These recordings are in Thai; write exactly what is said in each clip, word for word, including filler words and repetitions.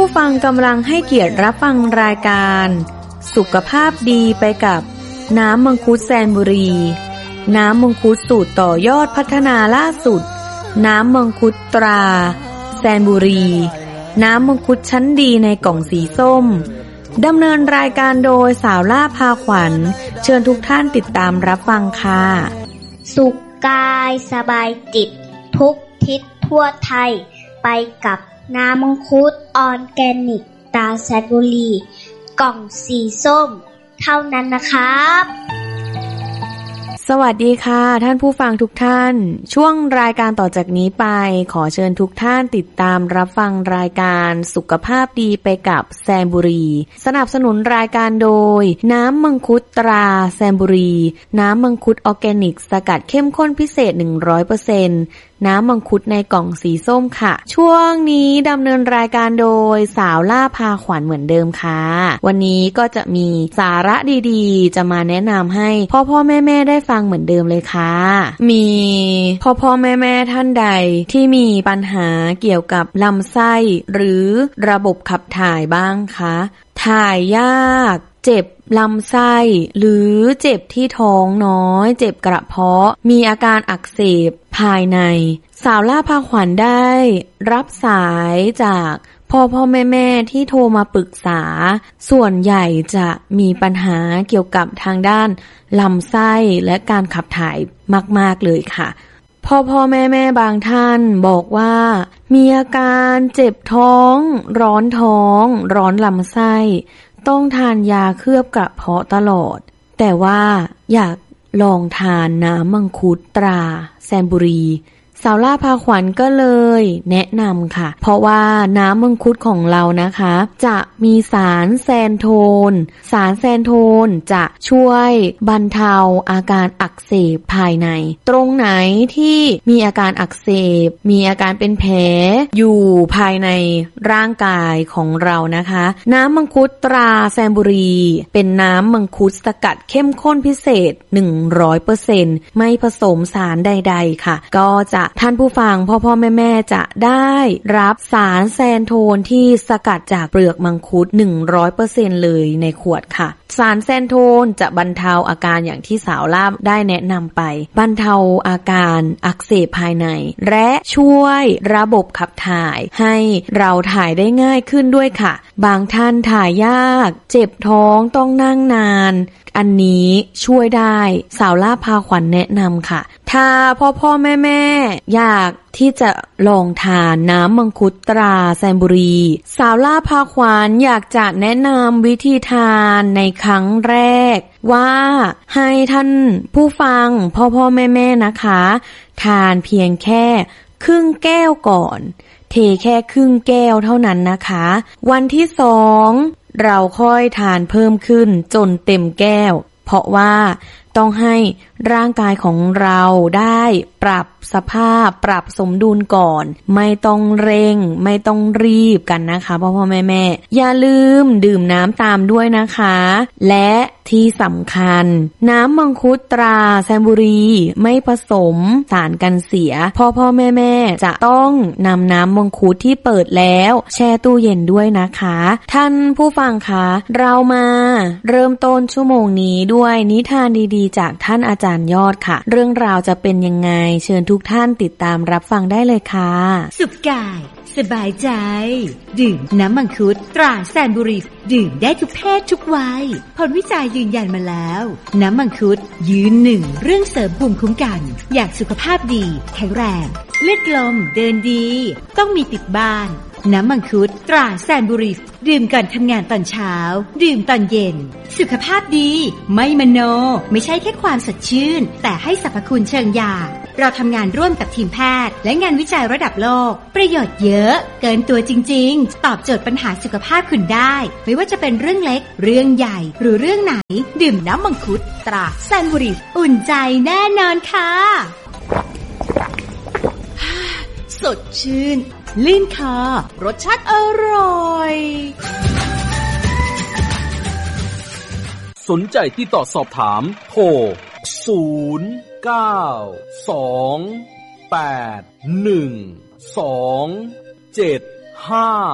ฟังกำลังให้เกียรติรับฟังรายการสุขภาพดีไปกับน้ำมังคุดแซนบุรีน้ำมังคุดสูตรต่อยอดพัฒนาล่าสุดน้ำมังคุดตราแซนบุรีน้ำมังคุดชั้นดีในกล่องสีส้มดำเนินรายการโดยสาวล่าพาขวัญเชิญทุกท่านติดตามรับฟังค่ะสุขกายสบายจิตทุกทิศทั่วไทยไปกับน้ำมังคุดออร์แกนิกตราแซนบุรีกล่องสีส้มเท่านั้นนะครับสวัสดีค่ะท่านผู้ฟังทุกท่านช่วงรายการต่อจากนี้ไปขอเชิญทุกท่านติดตามรับฟังรายการสุขภาพดีไปกับแซนบุรีสนับสนุนรายการโดยน้ำมังคุดตราแซนบุรีน้ำมังคุดออร์แกนิกสกัดเข้มข้นพิเศษ หนึ่งร้อยเปอร์เซ็นต์น้ำมังคุดในกล่องสีส้มค่ะช่วงนี้ดำเนินรายการโดยสาวล่าพาขวัญเหมือนเดิมค่ะวันนี้ก็จะมีสาระดีๆจะมาแนะนำให้พ่อพ่อแม่แม่ได้ฟังเหมือนเดิมเลยค่ะมีพ่อพ่อแม่แม่ท่านใดที่มีปัญหาเกี่ยวกับลำไส้หรือระบบขับถ่ายบ้างคะถ่ายยากเจ็บลำไส้หรือเจ็บที่ท้องน้อยเจ็บกระเพาะมีอาการอักเสบภายในสาวล่าพาขวัญได้รับสายจากพ่อพ่อแม่แม่ที่โทรมาปรึกษาส่วนใหญ่จะมีปัญหาเกี่ยวกับทางด้านลำไส้และการขับถ่ายมากๆเลยค่ะพ่อพ่อแม่แม่บางท่านบอกว่ามีอาการเจ็บท้องร้อนท้องร้อนลำไส้ต้องทานยาเคลือบกระเพาะตลอดแต่ว่าอยากลองทานน้ำมังคุดตราแซนบุรีสาวล่าพาขวัญก็เลยแนะนำค่ะเพราะว่าน้ำมังคุดของเรานะคะจะมีสารแซนโทนสารแซนโทนจะช่วยบรรเทาอาการอักเสบภายในตรงไหนที่มีอาการอักเสบมีอาการเป็นแผลอยู่ภายในร่างกายของเรานะคะน้ำมังคุดตราแซนบุรีเป็นน้ำมังคุดสกัดเข้มข้นพิเศษ หนึ่งร้อยเปอร์เซ็นต์ ไม่ผสมสารใดๆค่ะก็จะท่านผู้ฟังพ่อพ่อแม่แม่จะได้รับสารแซนโทนที่สกัดจากเปลือกมังคุด หนึ่งร้อยเปอร์เซ็นต์ เลยในขวดค่ะสารแซนโทนจะบรรเทาอาการอย่างที่สาวล่าได้แนะนำไปบรรเทาอาการอักเสบภายในและช่วยระบบขับถ่ายให้เราถ่ายได้ง่ายขึ้นด้วยค่ะบางท่านถ่ายยากเจ็บท้องต้องนั่งนานอันนี้ช่วยได้สาวล่าพาขวัญแนะนำค่ะถ้าพ่อพ่อแม่แม่อยากที่จะลองทานน้ำมังคุดตราแซนบุรีสาวล่าพาขวัญอยากจะแนะนำวิธีทานในครั้งแรกว่าให้ท่านผู้ฟังพ่อพ่อแม่แม่นะคะทานเพียงแค่ครึ่งแก้วก่อนเทแค่ครึ่งแก้วเท่านั้นนะคะวันที่สองเราค่อยทานเพิ่มขึ้นจนเต็มแก้วเพราะว่าต้องให้ร่างกายของเราได้ปรับสภาพปรับสมดุลก่อนไม่ต้องเร่งไม่ต้องรีบกันนะคะพ่อพ่อแม่แม่อย่าลืมดื่มน้ำตามด้วยนะคะและที่สำคัญน้ำมังคุดตราแซนบุรีไม่ผสมสารกันเสียพ่อพ่อแม่แม่จะต้องนำน้ำมังคุดที่เปิดแล้วแช่ตู้เย็นด้วยนะคะท่านผู้ฟังคะเรามาเริ่มต้นชั่วโมงนี้ด้วยนิทานดีๆจากท่านอาจารย์ยอดค่ะเรื่องราวจะเป็นยังไงเชิญทุกท่านติดตามรับฟังได้เลยค่ะสุขกายสบายใจดื่มน้ำมังคุดตราแซนบุรีดื่มได้ทุกเพศทุกวัยผลวิจัยยืนยันมาแล้วน้ำมังคุดยืนหนึ่งเรื่องเสริมภูมิคุ้มกันอยากสุขภาพดีแข็งแรงเลือดลมเดินดีต้องมีติดบ้านน้ำมังคุดตราแซนบุรีดื่มก่อนทำงานตอนเช้าดื่มตอนเย็นสุขภาพดีไม่มโนไม่ใช่แค่ความสดชื่นแต่ให้สรรพคุณเชิงยาเราทำงานร่วมกับทีมแพทย์และงานวิจัยระดับโลกประโยชน์เยอะเกินตัวจริงๆตอบโจทย์ปัญหาสุขภาพคุณได้ไม่ว่าจะเป็นเรื่องเล็กเรื่องใหญ่หรือเรื่องไหนดื่มน้ำมังคุดตราแซนบุรีอุ่นใจแน่นอนค่ะสดชื่นลื่นคอรสชาติอร่อยสนใจที่ต่อสอบถามโทรศูนย์ เก้า สอง แปด หนึ่ง สอง เจ็ด ห้า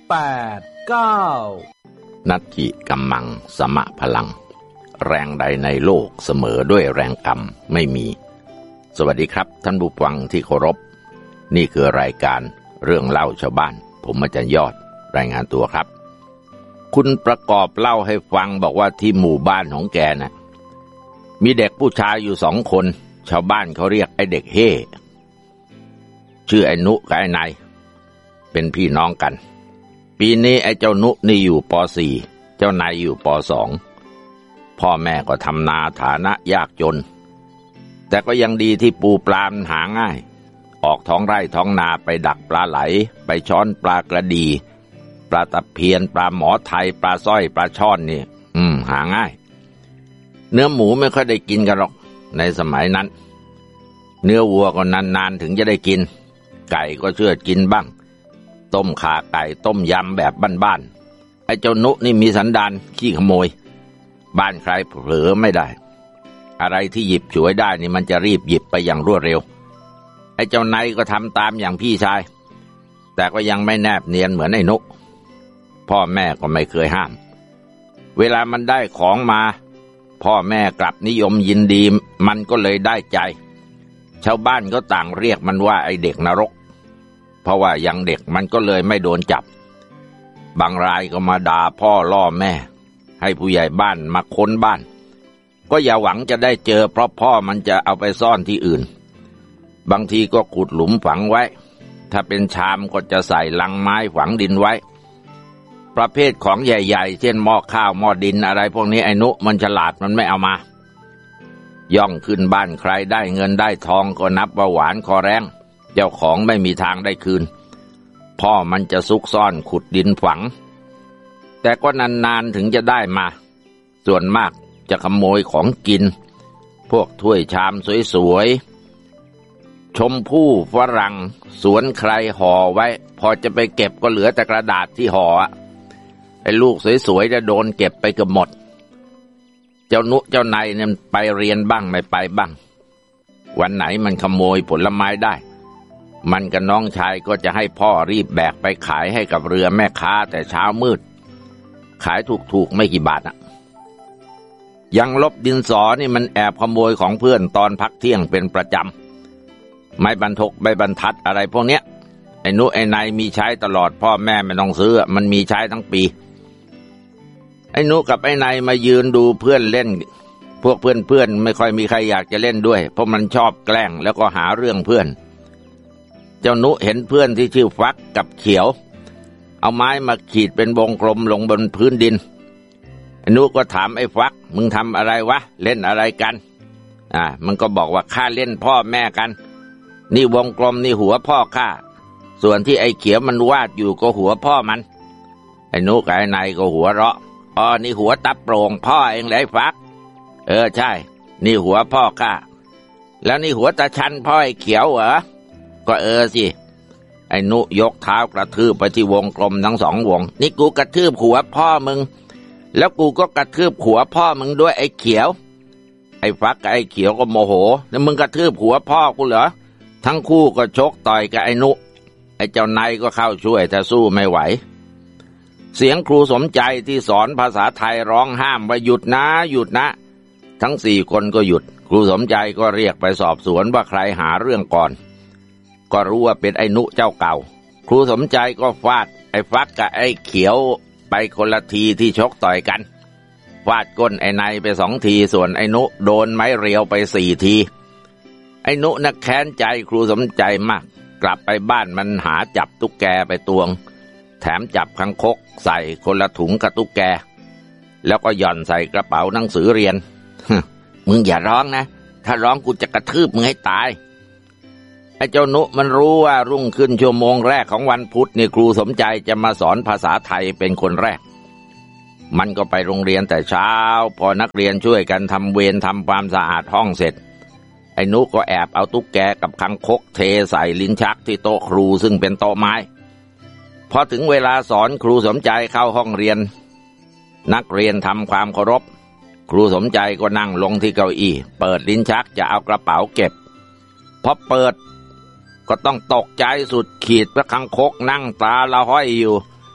แปด เก้านัตถิกัมมังสมะพลังแรงใดในโลกเสมอด้วยแรงกรรมไม่มีสวัสดีครับท่านผู้ฟังที่เคารพนี่คือรายการเรื่องเล่าชาวบ้านผมอาจารย์ยอดรายงานตัวครับคุณประกอบเล่าให้ฟังบอกว่าที่หมู่บ้านของแกน่ะมีเด็กผู้ชายอยู่สองคนชาวบ้านเขาเรียกไอ้เด็กเฮ่ชื่อไอ้นุกับไอ้นายเป็นพี่น้องกันปีนี้ไอ้เจ้านุนี่อยู่ป สี่ เจ้านายอยู่ป สอง พ่อแม่ก็ทำนาฐานะยากจนแต่ก็ยังดีที่ปูปลาหาง่ายออกท้องไร่ท้องนาไปดักปลาไหลไปช้อนปลากระดีปลาตะเพียนปลาหมอไทยปลาสร้อยปลาช่อนนี่อืมหาง่ายเนื้อหมูไม่ค่อยได้กินกันหรอกในสมัยนั้นเนื้อวัวก็นานๆถึงจะได้กินไก่ก็เชื่อกินบ้างต้มข่าไก่ต้มยำแบบบ้านๆไอ้เจ้านุนี่มีสันดานขี้ขโมยบ้านใครเผลอไม่ได้อะไรที่หยิบฉวยได้นี่มันจะรีบหยิบไปอย่างรวดเร็วไอ้เจ้านายก็ทำตามอย่างพี่ชายแต่ก็ยังไม่แนบเนียนเหมือนไอ้นุพ่อแม่ก็ไม่เคยห้ามเวลามันได้ของมาพ่อแม่กลับนิยมยินดีมันก็เลยได้ใจชาวบ้านก็ต่างเรียกมันว่าไอ้เด็กนรกเพราะว่ายังเด็กมันก็เลยไม่โดนจับบางรายก็มาด่าพ่อล่อแม่ให้ผู้ใหญ่บ้านมาค้นบ้านก็อย่าหวังจะได้เจอเพราะพ่อมันจะเอาไปซ่อนที่อื่นบางทีก็ขุดหลุมฝังไว้ถ้าเป็นชามก็จะใส่ลังไม้ฝังดินไว้ประเภทของใหญ่ๆเช่นหม้อข้าวหม้อดินอะไรพวกนี้ไอ้นุมันฉลาดมันไม่เอามาย่องขึ้นบ้านใครได้เงินได้ทองก็นับว่าหวานคอแรงเจ้าของไม่มีทางได้คืนพ่อมันจะซุกซ่อนขุดดินฝังแต่ก็นานๆถึงจะได้มาส่วนมากจะขโมยของกินพวกถ้วยชามสวยๆชมพู่ฝรั่งสวนใครห่อไว้พอจะไปเก็บก็เหลือแต่กระดาษที่ห่อไอ้ลูกสวยๆจะโดนเก็บไปเกือบหมดเจ้านุเจ้านายเนี่ยไปเรียนบ้างไม่ไปบ้างวันไหนมันขโมยผลไม้ได้มันกับน้องชายก็จะให้พ่อรีบแบกไปขายให้กับเรือแม่ค้าแต่เช้ามืดขายถูกๆไม่กี่บาทอ่ะยังลบดินสอนี่มันแอบขโมยของเพื่อนตอนพักเที่ยงเป็นประจำไม้บรรทกใบบรรทัดอะไรพวกเนี้ยไอ้นุไอ้นายมีใช้ตลอดพ่อแม่ไม่ต้องซื้อมันมีใช้ทั้งปีไอ้นุกับไอ้นายมายืนดูเพื่อนเล่นพวกเพื่อนๆไม่ค่อยมีใครอยากจะเล่นด้วยเพราะมันชอบแกล้งแล้วก็หาเรื่องเพื่อนเจ้านุเห็นเพื่อนที่ชื่อฟักกับเขียวเอาไม้มาขีดเป็นวงกลมลงบนพื้นดินไอ้นุก็ถามไอ้ฟักมึงทำอะไรวะเล่นอะไรกันอ่ามันก็บอกว่าข้าเล่นพ่อแม่กันนี่วงกลมนี่หัวพ่อข้าส่วนที่ไอ้เขียวมันวาดอยู่ก็หัวพ่อมันไอ้นุกับไอ้นายก็หัวเราะอ๋อนี่หัวตาโปร่งพ่อเองเลยฟักเออใช่นี่หัวพ่อข้าแล้วนี่หัวตาชันพ่อไอ้เขียวเหรอก็เออสิไอ้นุยกเท้ากระทืบไปที่วงกลมทั้งสองวงนี่กูกระทืบหัวพ่อมึงแล้วกูก็กระทืบหัวพ่อมึงด้วยไอ้เขียวไอ้ฟักกับไอ้เขียวก็โมโหแล้วมึงกระทืบหัวพ่อกูเหรอทั้งคู่ก็ชกต่อยกับไอ้นุไอ้เจ้านายก็เข้าช่วยแต่สู้ไม่ไหวเสียงครูสมใจที่สอนภาษาไทยร้องห้ามว่าหยุดนะหยุดนะทั้งสี่คนก็หยุดครูสมใจก็เรียกไปสอบสวนว่าใครหาเรื่องก่อนก็รู้ว่าเป็นไอ้นุเจ้าเก่าครูสมใจก็ฟาดไอ้ฟักกับไอ้เขียวไปคนละทีที่ชกต่อยกันฟาดก้นไอ้นายไปสองทีส่วนไอ้นุโดนไม้เรียวไปสี่ทีไอ้นุนักแค้นใจครูสมใจมากกลับไปบ้านมันหาจับตุ๊กแกไปตวงแถมจับคังคกใส่คนละถุงกับตุ๊กแกแล้วก็หย่อนใส่กระเป๋าหนังสือเรียน มึงอย่าร้องนะถ้าร้องกูจะกระทืบมึงให้ตายไอ้เจ้านุมันรู้ว่ารุ่งขึ้นชั่วโมงแรกของวันพุธนี่ครูสมใจจะมาสอนภาษาไทยเป็นคนแรกมันก็ไปโรงเรียนแต่เช้าพอนักเรียนช่วยกันทำเวรทำความสะอาดห้องเสร็จไอ้นุก็แอบเอาตุ๊กแกกับคังคกเทใส่ลิ้นชักที่โต๊ะครูซึ่งเป็นโต๊ะไม้พอถึงเวลาสอนครูสมใจเข้าห้องเรียนนักเรียนทำความเคารพครูสมใจก็นั่งลงที่เก้าอี้เปิดลิ้นชักจะเอากระเป๋าเก็บพอเปิดก็ต้องตกใจสุดขีดพระคังคกนั่งตาละห้อยอยู่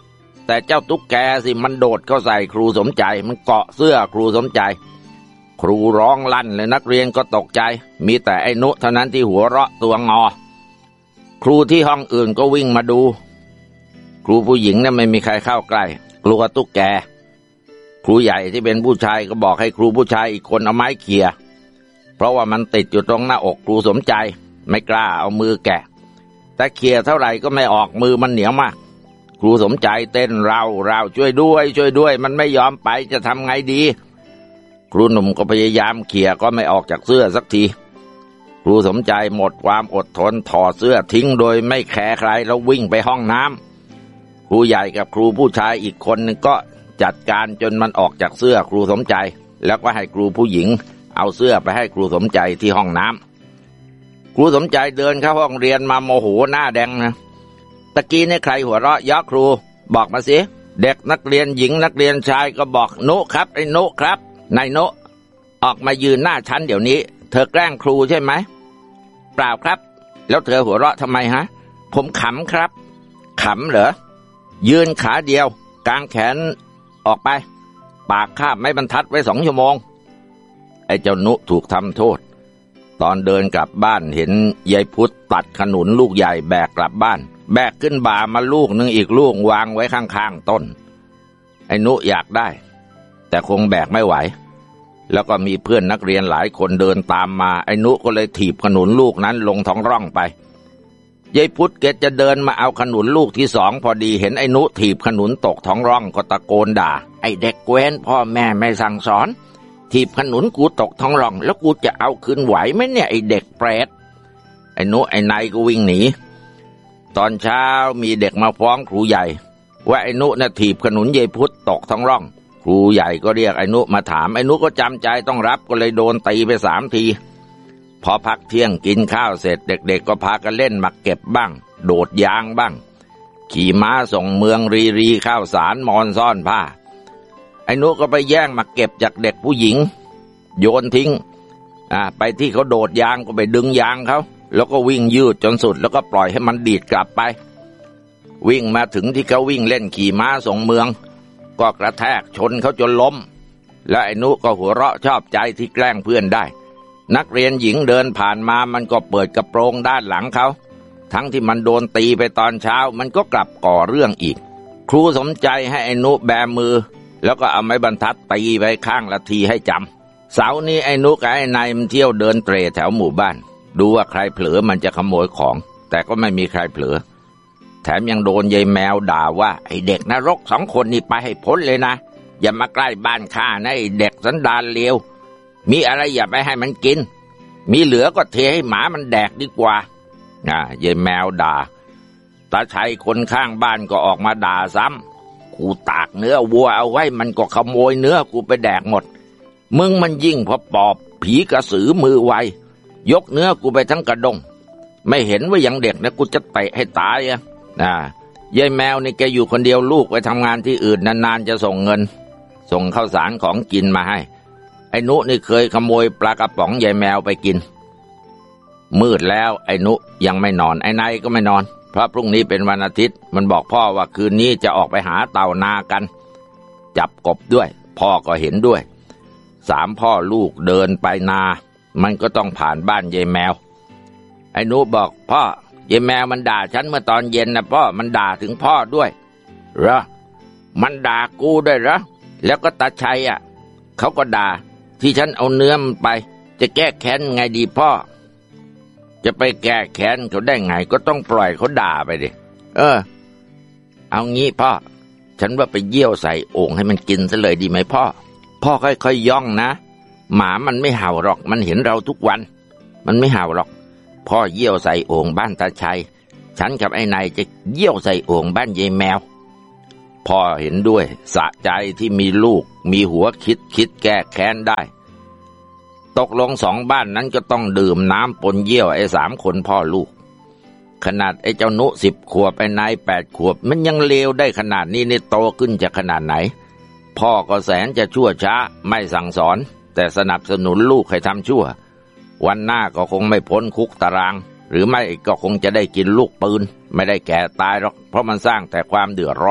แต่เจ้าตุ๊กแกสิมันโดดเข้าใส่ครูสมใจมันเกาะเสื้อครูสมใจครูร้องลั่นเลยนักเรียนก็ตกใจมีแต่ไอ้นุเท่านั้นที่หัวเราะตัวงอครูที่ห้องอื่นก็วิ่งมาดูครูผู้หญิงเนี่ยไม่มีใครเข้าใกล้กลัวตุ๊กแกครูใหญ่ที่เป็นผู้ชายก็บอกให้ครูผู้ชายอีกคนเอาไม้เขี่ยเพราะว่ามันติดอยู่ตรงหน้าอกครูสมใจไม่กล้าเอามือแกะแต่เขี่ยเท่าไหร่ก็ไม่ออกมือมันเหนียวมากครูสมใจเต้นเร่าเร่าช่วยด้วยช่วยด้วยมันไม่ยอมไปจะทำไงดีครูหนุ่มก็พยายามเขี่ยก็ไม่ออกจากเสื้อสักทีครูสมใจหมดความอดทนถอดเสื้อทิ้งโดยไม่แคร์ใครแล้ววิ่งไปห้องน้ำครูใหญ่กับครูผู้ชายอีกคนนึงก็จัดการจนมันออกจากเสื้อครูสมใจแล้วก็ให้ครูผู้หญิงเอาเสื้อไปให้ครูสมใจที่ห้องน้ำครูสมใจเดินเข้าห้องเรียนมาโมโหหน้าแดงนะตะกี้นี่ใครหัวเราะเยาะครูบอกมาสิเด็กนักเรียนหญิงนักเรียนชายก็บอกนุครับไอ้นุครับนายนุออกมายืนหน้าชั้นเดี๋ยวนี้เธอแกล้งครูใช่ไหมเปล่าครับแล้วเธอหัวเราะทำไมฮะผมขำครับขำเหรอยืนขาเดียวกางแขนออกไปปากคาบไม้บรรทัดไว้สองชั่วโมงไอ้เจ้านุถูกทำโทษตอนเดินกลับบ้านเห็นยายพุทธตัดขนุนลูกใหญ่แบกกลับบ้านแบกขึ้นบ่ามาลูกนึงอีกลูกวางไว้ข้างๆต้นไอ้นุอยากได้แต่คงแบกไม่ไหวแล้วก็มีเพื่อนนักเรียนหลายคนเดินตามมาไอ้นุก็เลยถีบขนุนลูกนั้นลงท้องร่องไปยายพุทธเกศจะเดินมาเอาขนุนลูกที่สองพอดีเห็นไอ้นุถีบขนุนตกท้องร่องก็ตะโกนด่าไอ้เด็กเว้นพ่อแม่ไม่สั่งสอนถีบขนุนกูตกท้องร่องแล้วกูจะเอาคืนไหวไหมเนี่ยไอ้เด็กเปรตไอ้นุไอ้นายก็วิ่งหนีตอนเช้ามีเด็กมาฟ้องครูใหญ่ว่าไอ้นุน่ะถีบขนุนยายพุทธตกท้องร่องครูใหญ่ก็เรียกไอ้นุมาถามไอ้นุก็จำใจต้องรับก็เลยโดนตีไปสามทีพอพักเที่ยงกินข้าวเสร็จเด็กๆก็พากันเล่นหมากเก็บบ้างโดดยางบ้างขี่ม้าส่งเมืองรีรีข้าวสารมอนซ่อนผ้าไอ้นุก็ไปแย่งหมากเก็บจากเด็กผู้หญิงโยนทิ้งอ่าไปที่เขาโดดยางก็ไปดึงยางเขาแล้วก็วิ่งยืดจนสุดแล้วก็ปล่อยให้มันดีดกลับไปวิ่งมาถึงที่เขาวิ่งเล่นขี่ม้าส่งเมืองก็กระแทกชนเขาจนล้มแล้วไอ้นุก็หัวเราะชอบใจที่แกล้งเพื่อนได้นักเรียนหญิงเดินผ่านมามันก็เปิดกระโปรงด้านหลังเขาทั้งที่มันโดนตีไปตอนเช้ามันก็กลับก่อเรื่องอีกครูสมใจให้ไอ้นุแบมือแล้วก็เอาไม้บรรทัดตีไปข้างละทีให้จำเสาร์นี้ไอ้นุกับไอ้นายมันเที่ยวเดินเตร่แถวหมู่บ้านดูว่าใครเผลอมันจะขโมยของแต่ก็ไม่มีใครเผลอแถมยังโดนยายแมวด่าว่าไอ้เด็กนรกสองคนนี่ไปให้พ้นเลยนะอย่ามาใกล้บ้านข้านะไอ้เด็กสันดานเลวมีอะไรอย่าไปให้มันกินมีเหลือก็เทให้หมามันแดกดีกว่าอ่ายายแมวด่าตาชัยคนข้างบ้านก็ออกมาด่าซ้ำกูตากเนื้อวัวเอาไว้มันก็ขโมยเนื้อกูไปแดกหมดมึงมันยิ่งพอปอบผีกระสือมือไวยกเนื้อกูไปทั้งกระดงไม่เห็นว่ายังเด็กนะกูจะเตะให้ตายอ่ะอ่ายายแมวนี่แกอยู่คนเดียวลูกไปทำงานที่อื่นนานๆจะส่งเงินส่งข้าวสารของกินมาให้ไอ้นุนี่เคยขโมยปลากระป๋องยายแมวไปกินมืดแล้วไอ้นุยังไม่นอนไอ้นายก็ไม่นอนเพราะพรุ่งนี้เป็นวันอาทิตย์มันบอกพ่อว่าคืนนี้จะออกไปหาเต่านากันจับกบด้วยพ่อก็เห็นด้วยสามพ่อลูกเดินไปนามันก็ต้องผ่านบ้านยายแมวไอ้นุบอกพ่อยายแมวมันด่าฉันเมื่อตอนเย็นนะพ่อมันด่าถึงพ่อด้วยเหรอมันด่ากูด้วยเหรอแล้วก็ตาชัยอ่ะเขาก็ด่าที่ฉันเอาเนื้อมันไปจะแก้แค้นไงดีพ่อจะไปแก้แค้นเขาได้ไงก็ต้องปล่อยเขาด่าไปดิเออเอางี้พ่อฉันว่าไปเยี่ยวใส่โอ่งให้มันกินซะเลยดีไหมพ่อพ่อค่อยๆย่องนะหมามันไม่เห่าหรอกมันเห็นเราทุกวันมันไม่เห่าหรอกพ่อเยี่ยวใส่โอ่งบ้านตาชัยฉันกับไอ้นายจะเยี่ยวใส่โอ่งบ้านยายแมวพ่อเห็นด้วยสะใจที่มีลูกมีหัวคิดคิดแก้แค้นได้ตกลงสองบ้านนั้นก็ต้องดื่มน้ำปนเยี่ยวไอ้สามคนพ่อลูกขนาดไอ้เจ้านุสิบขวบไอ้นายแปดขวบมันยังเลวได้ขนาดนี้นี่โตขึ้นจะขนาดไหนพ่อก็แสนจะชั่วช้าไม่สั่งสอนแต่สนับสนุนลูกให้ทำชั่ววันหน้าก็คงไม่พ้นคุกตารางหรือไม่ก็คงจะได้กินลูกปืนไม่ได้แก่ตายหรอกเพราะมันสร้างแต่ความเดือดร้อน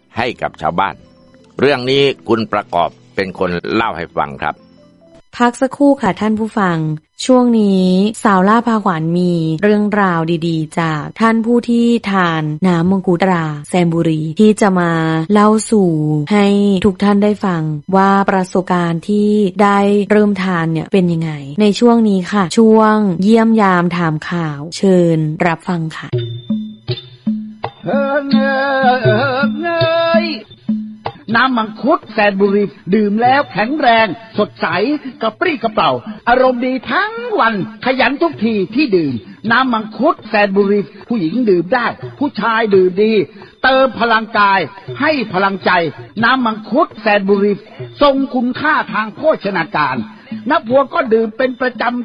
ให้กับชาวบ้านเรื่องนี้คุณประกอบเป็นคนเล่าให้ฟังครับพักสักครู่ค่ะท่านผู้ฟังช่วงนี้สาวล่าพาขวัญมีเรื่องราวดีๆจากท่านผู้ที่ทานน้ำมังคุดตราแซมบุรีที่จะมาเล่าสู่ให้ทุกท่านได้ฟังว่าประสบการณ์ที่ได้เริ่มทานเนี่ยเป็นยังไงในช่วงนี้ค่ะช่วงเยี่ยมยามถามข่าวเชิญรับฟังค่ะเฮ้ยเงยน้ำมังคุดแสนบุรีดื่มแล้วแข็งแรงสดใสกระปรี้กระเปร่าอารมณ์ดีทั้งวันขยันทุกทีที่ดื่มน้ำมังคุดแสนบุรีผู้หญิงดื่มได้ผู้ชายดื่มดีเติมพลังกายให้พลังใจน้ำมังคุดแสนบุรีทรงคุณค่าทางโภชนาการนักบวชก็ดื่มเป็นประจำ